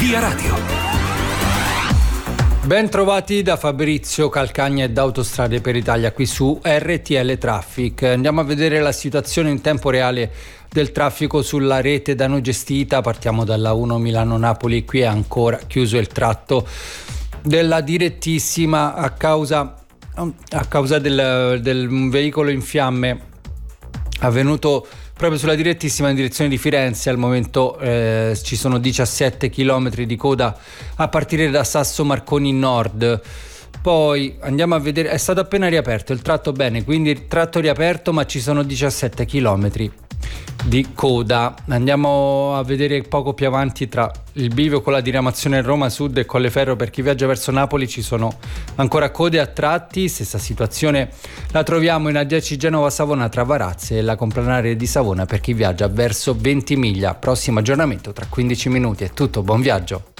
Via Radio. Ben trovati da Fabrizio Calcagna e da Autostrade per Italia qui su RTL Traffic. Andiamo a vedere la situazione in tempo reale del traffico sulla rete da noi gestita. Partiamo dalla 1 Milano-Napoli, qui è ancora chiuso il tratto della direttissima a causa del veicolo in fiamme avvenuto proprio sulla direttissima in direzione di Firenze. Al momento ci sono 17 km di coda a partire da Sasso Marconi Nord. Poi andiamo a vedere, è stato appena riaperto il tratto, bene, quindi il tratto riaperto, ma ci sono 17 km di coda. Andiamo a vedere poco più avanti tra il bivio con la diramazione Roma Sud e Colleferro. Per chi viaggia verso Napoli ci sono ancora code a tratti. Stessa situazione la troviamo in A10 Genova Savona tra Varazze e la complanare di Savona per chi viaggia verso Ventimiglia. Prossimo aggiornamento tra 15 minuti. È tutto, buon viaggio.